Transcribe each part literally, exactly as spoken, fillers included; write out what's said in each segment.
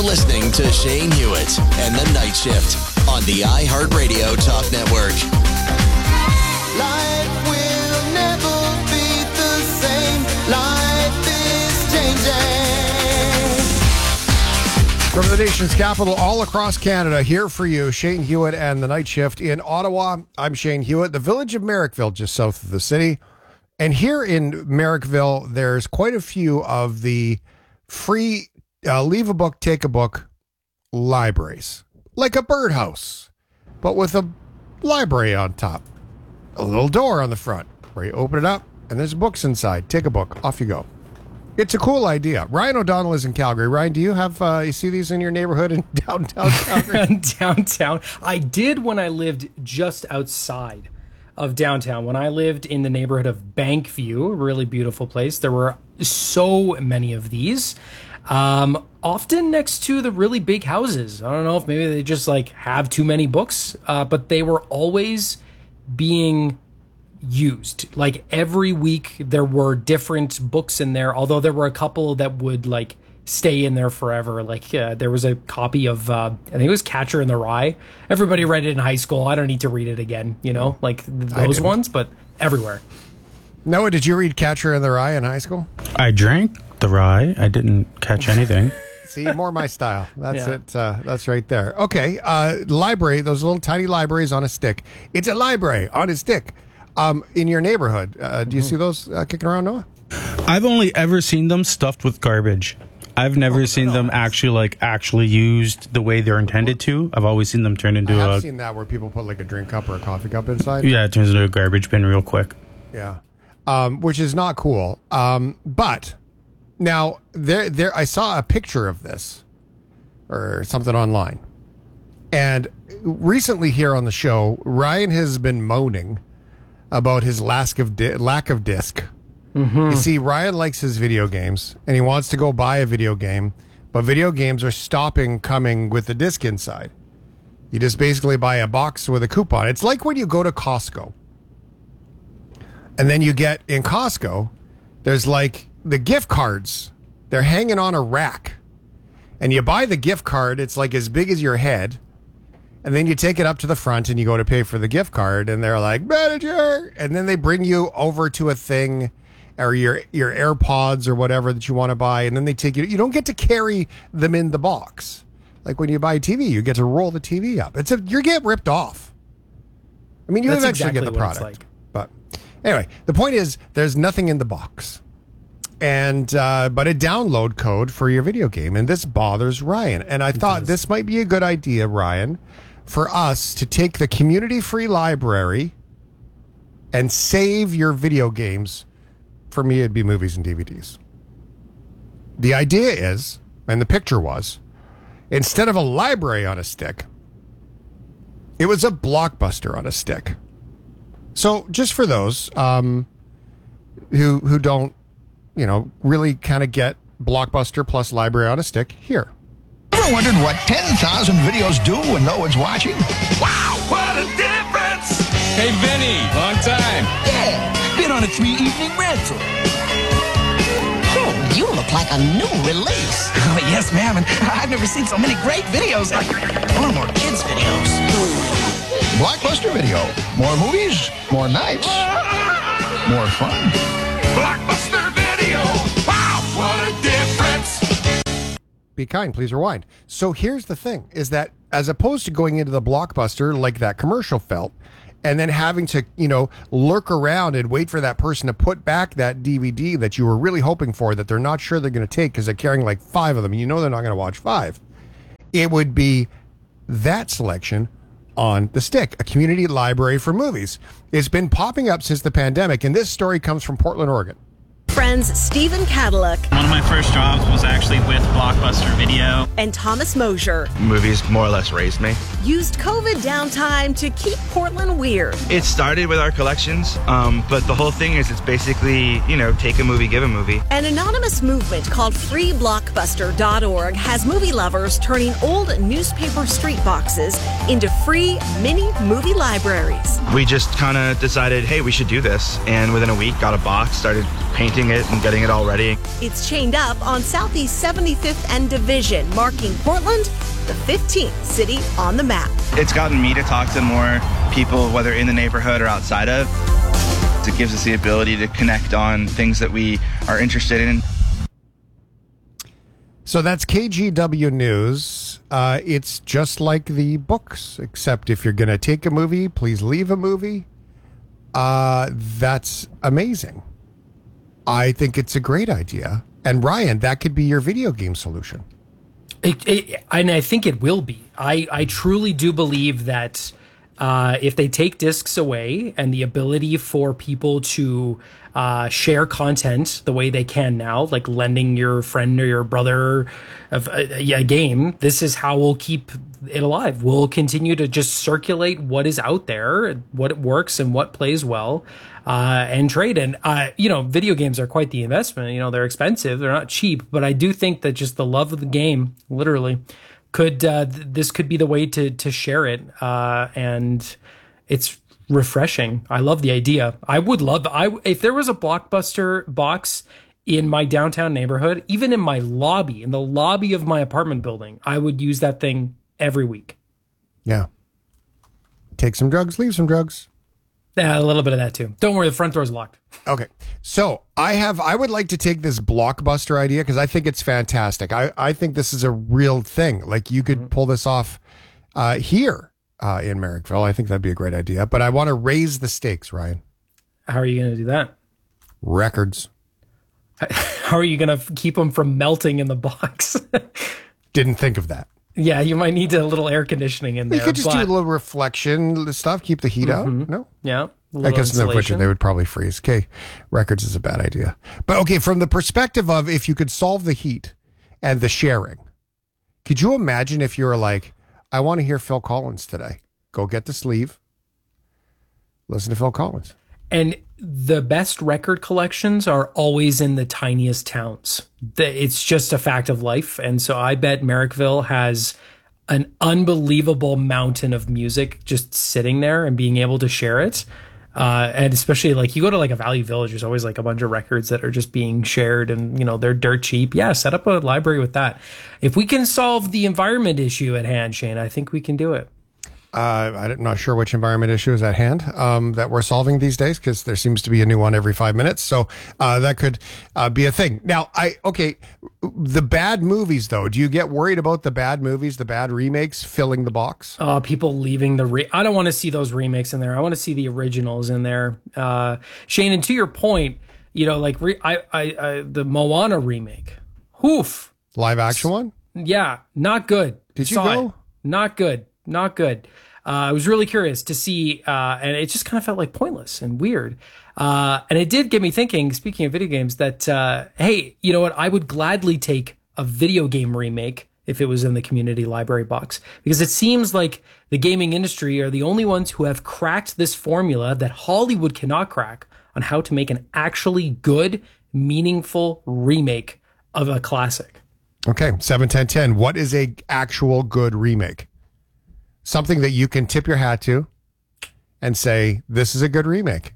You're listening to Shane Hewitt and the Night Shift on the iHeartRadio Talk Network. Life will never be the same. Life is changing. From the nation's capital, all across Canada, here for you, Shane Hewitt and the Night Shift. In Ottawa, I'm Shane Hewitt, the village of Merrickville, just south of the city. And here in Merrickville, there's quite a few of the free uh, leave a book, take a book libraries. Like a birdhouse, but with a library on top. A little door on the front where you open it up and there's books inside. Take a book. Off you go. It's a cool idea. Ryan O'Donnell is in Calgary. Ryan, do you have, uh, you see these in your neighborhood in downtown Calgary? Downtown. I did when I lived just outside of downtown. When I lived in the neighborhood of Bankview, a really beautiful place, there were so many of these. Um, often next to the really big houses. I don't know if maybe they just like have too many books, uh, but they were always being used. Like every week there were different books in there, although there were a couple that would like stay in there forever. Like uh, there was a copy of uh, I think it was Catcher in the Rye. Everybody read it in high school. I don't need to read it again, you know, like those ones, but everywhere. Noah, did you read Catcher in the Rye in high school? I drank the rye. I didn't catch anything. See, more my style. That's Yeah. it. Uh, that's right there. Okay. Uh, library, those little tiny libraries on a stick. It's a library on a stick. Um, in your neighborhood, uh, do you see those uh, kicking around, Noah? I've only ever seen them stuffed with garbage. I've never Oh, seen no. them actually like actually used the way they're intended to. I've always seen them turn into I have a seen that where people put like a drink cup or a coffee cup inside. yeah, it turns into a garbage bin real quick. Yeah. Um, which is not cool. Um, but now there, there, I saw a picture of this or something online. And recently here on the show, Ryan has been moaning about his lack of di- lack of disc. Mm-hmm. You see, Ryan likes his video games and he wants to go buy a video game, but video games are stopping coming with the disc inside. You just basically buy a box with a coupon. It's like when you go to Costco. And then you get in Costco, there's like the gift cards. They're hanging on a rack. And you buy the gift card, it's like as big as your head. And then you take it up to the front and you go to pay for the gift card. And they're like, manager. And then they bring you over to a thing or your, your AirPods or whatever that you want to buy. And then they take you. You don't get to carry them in the box. Like when you buy a T V, you get to roll the T V up. It's a, you get ripped off. I mean, you That's eventually exactly get the what it's product. like. But anyway, the point is there's nothing in the box. And uh, but a download code for your video game. And this bothers Ryan. And I thought does. this might be a good idea, Ryan, for us to take the community free library and save your video games. For me, it'd be movies and D V Ds. The idea is, and the picture was, instead of a library on a stick, it was a Blockbuster on a stick. So just for those um, who who don't, you know, really kind of get Blockbuster plus library on a stick, here. Ever wondered what ten thousand videos do when no one's watching? Wow, what a difference! Hey, Vinny, long time. Yeah, been on a three-evening rental. Oh, you look like a new release. Oh, yes, ma'am, and I've never seen so many great videos. Or more kids' videos. Blockbuster Video. More movies, more nights, more fun. Blockbuster Video. Wow, what a difference! Be kind, please rewind. So here's the thing, is that as opposed to going into the Blockbuster like that commercial felt, and then having to, you know, lurk around and wait for that person to put back that D V D that you were really hoping for that they're not sure they're going to take because they're carrying like five of them. You know they're not going to watch five. It would be that selection on the stick, a community library for movies. It's been popping up since the pandemic, and this story comes from Portland, Oregon. Friends Stephen Cadillac One of my first jobs was actually with Blockbuster Video. and Thomas Mosier Movies more or less raised me. used COVID downtime to keep Portland weird. It started with our collections, um, but the whole thing is it's basically, you know, take a movie, give a movie. An anonymous movement called free blockbuster dot org has movie lovers turning old newspaper street boxes into free mini movie libraries. We just kind of decided, hey, we should do this. And within a week, got a box, started painting it and getting it all ready. It's chained up on Southeast seventy-fifth and Division, marking Portland the fifteenth city on the map. It's gotten me to talk to more people, whether in the neighborhood or outside of. It gives us the ability to connect on things that we are interested in. So that's K G W News. Uh, it's just like the books, except if you're going to take a movie, please leave a movie. Uh, that's amazing. I think it's a great idea. And Ryan, that could be your video game solution. It, it, and I think it will be. I, I truly do believe that uh, if they take discs away and the ability for people to uh, share content the way they can now, like lending your friend or your brother a, a, a game, this is how we'll keep it alive. We'll continue to just circulate what is out there, what works and what plays well, uh, and trade. And, uh, you know, video games are quite the investment. You know, they're expensive. They're not cheap. But I do think that just the love of the game, literally, could uh, th- this could be the way to to share it. Uh, and it's refreshing. I love the idea. I would love, I if there was a Blockbuster box in my downtown neighborhood, even in my lobby, in the lobby of my apartment building, I would use that thing every week. Yeah. Take some drugs, leave some drugs. Yeah, a little bit of that too. Don't worry, the front door's locked. Okay. So I have, I would like to take this Blockbuster idea because I think it's fantastic. I, I think this is a real thing. Like you could mm-hmm. pull this off uh, here uh, in Merrickville. I think that'd be a great idea. But I want to raise the stakes, Ryan. How are you going to do that? Records. How are you going to keep them from melting in the box? Didn't think of that. Yeah, you might need a little air conditioning in there. You could just but... do a little reflection stuff, keep the heat mm-hmm. out. No? Yeah. I guess in the kitchen they would probably freeze. Okay, records is a bad idea. But okay, from the perspective of if you could solve the heat and the sharing, could you imagine if you were like, I want to hear Phil Collins today. Go get the sleeve. Listen to Phil Collins. And the best record collections are always in the tiniest towns. It's just a fact of life. And so I bet Merrickville has an unbelievable mountain of music just sitting there and being able to share it. Uh, and especially like you go to like a Value Village, there's always like a bunch of records that are just being shared and, you know, they're dirt cheap. Yeah, set up a library with that. If we can solve the environment issue at hand, Shane, I think we can do it. Uh, I'm not sure which environment issue is at hand um, that we're solving these days because there seems to be a new one every five minutes. So uh, that could uh, be a thing. Now, I okay, the bad movies, though. Do you get worried about the bad movies, the bad remakes filling the box? Uh, people leaving the... Re- I don't want to see those remakes in there. I want to see the originals in there. Uh, Shane, and to your point, you know, like re- I, I, I, the Moana remake. Oof. Live action one? Yeah, not good. Did you Saw go? It. Not good. Not good. Uh, I was really curious to see, uh, and it just kind of felt like pointless and weird. Uh, and it did get me thinking, speaking of video games, that, uh, hey, you know what? I would gladly take a video game remake if it was in the community library box, because it seems like the gaming industry are the only ones who have cracked this formula that Hollywood cannot crack on how to make an actually good, meaningful remake of a classic. Okay, seven ten ten. What is a actual good remake? Something that you can tip your hat to and say, this is a good remake.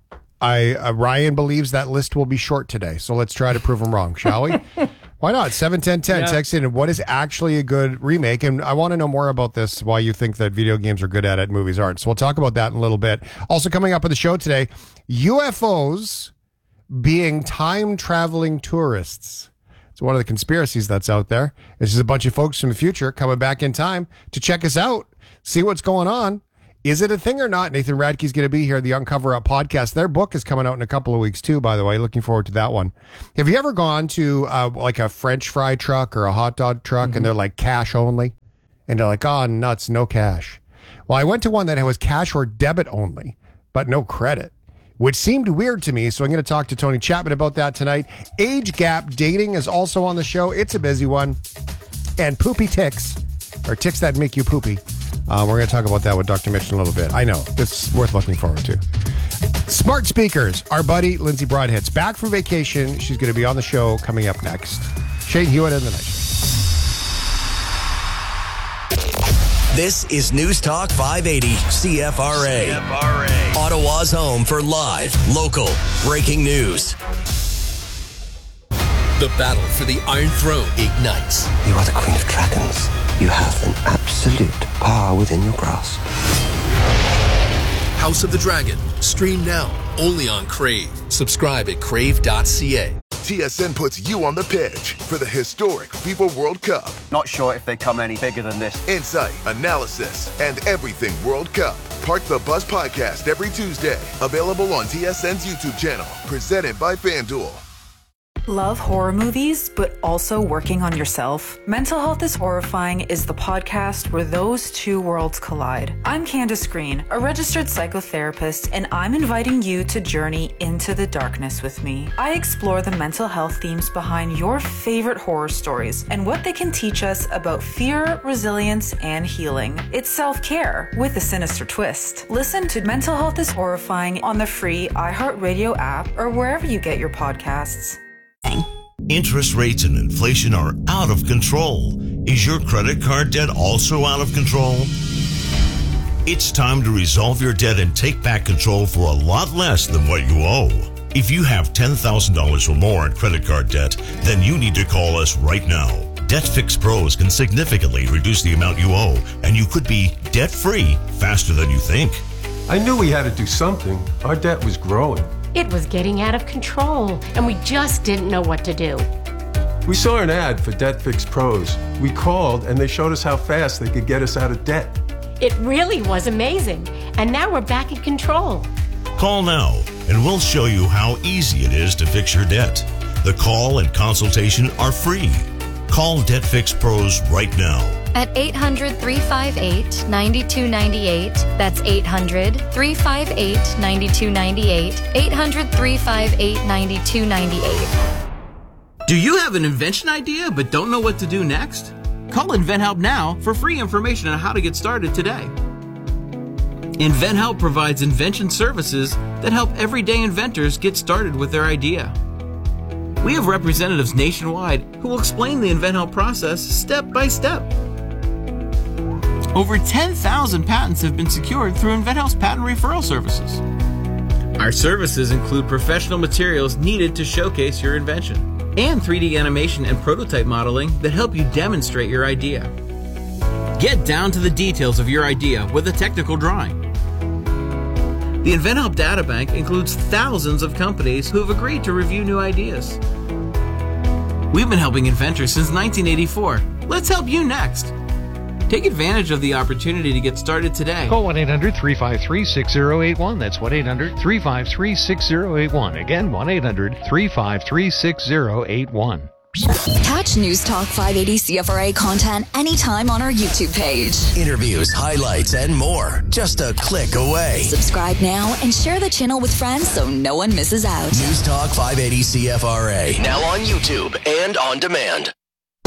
I uh, Ryan believes that list will be short today, so let's try to prove him wrong, shall we? Why not? seven ten ten, yeah. Text in. What is actually a good remake? And I want to know more about this, why you think that video games are good at it, movies aren't. So we'll talk about that in a little bit. Also coming up on the show today, U F Os being time-traveling tourists. It's one of the conspiracies that's out there. This is a bunch of folks from the future coming back in time to check us out, see what's going on. Is it a thing or not? Nathan Radke's going to be here, the Uncover Up podcast. Their book is coming out in a couple of weeks too, by the way. Looking forward to that one. Have you ever gone to uh, like a French fry truck or a hot dog truck mm-hmm. and they're like cash only? And they're like, oh, nuts, no cash. Well, I went to one that was cash or debit only, but no credit, which seemed weird to me. So I'm going to talk to Tony Chapman about that tonight. Age gap dating is also on the show. It's a busy one. And poopy ticks, or ticks that make you poopy. Uh, we're going to talk about that with Doctor Mitch in a little bit. I know. It's worth looking forward to. Smart speakers. Our buddy, Lindsay Broadhead's back from vacation. She's going to be on the show coming up next. Shane Hewitt and the Night Shift. This is News Talk five eighty C F R A. C F R A. Ottawa's home for live, local, breaking news. The battle for the Iron Throne ignites. You are the Queen of Dragons. You have an absolute power within your grasp. House of the Dragon. Stream now, only on Crave. Subscribe at crave dot c a. T S N puts you on the pitch for the historic FIFA World Cup. Not sure if they come any bigger than this. Insight, analysis, and everything World Cup. Park the Bus podcast every Tuesday. Available on T S N's YouTube channel. Presented by FanDuel. Love horror movies, but also working on yourself? Mental Health is Horrifying is the podcast where those two worlds collide. I'm Candace Green, a registered psychotherapist, and I'm inviting you to journey into the darkness with me. I explore the mental health themes behind your favorite horror stories and what they can teach us about fear, resilience, and healing. It's self-care with a sinister twist. Listen to Mental Health is Horrifying on the free iHeartRadio app or wherever you get your podcasts. Interest rates and inflation are out of control. Is your credit card debt also out of control? It's time to resolve your debt and take back control for a lot less than what you owe. If you have ten thousand dollars or more in credit card debt, then you need to call us right now. Debt Fix Pros can significantly reduce the amount you owe, and you could be debt-free faster than you think. I knew we had to do something. Our debt was growing. It was getting out of control, and we just didn't know what to do. We saw an ad for Debt Fix Pros. We called, and they showed us how fast they could get us out of debt. It really was amazing, and now we're back in control. Call now, and we'll show you how easy it is to fix your debt. The call and consultation are free. Call Debt Fix Pros right now. At eight hundred, three five eight, nine two nine eight. That's eight hundred, three five eight, nine two nine eight. eight hundred, three five eight, nine two nine eight. Do you have an invention idea but don't know what to do next? Call InventHelp now for free information on how to get started today. InventHelp provides invention services that help everyday inventors get started with their idea. We have representatives nationwide who will explain the InventHelp process step by step. Over ten thousand patents have been secured through InventHelp's patent referral services. Our services include professional materials needed to showcase your invention and three D animation and prototype modeling that help you demonstrate your idea. Get down to the details of your idea with a technical drawing. The InventHelp Databank includes thousands of companies who have agreed to review new ideas. We've been helping inventors since nineteen eighty-four. Let's help you next. Take advantage of the opportunity to get started today. Call one eight hundred, three five three, six zero eight one. That's one eight hundred, three five three, six zero eight one. Again, one eight hundred, three five three, six zero eight one. Catch News Talk five eighty C F R A content anytime on our YouTube page. Interviews, highlights, and more. Just a click away. Subscribe now and share the channel with friends so no one misses out. News Talk five eighty C F R A. Now on YouTube and on demand.